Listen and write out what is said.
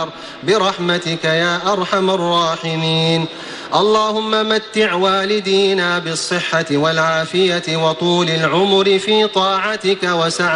النار برحمتك يا أرحم الراحمين. اللهم متع والدينا بالصحة والعافية وطول العمر في طاعتك وسعادتك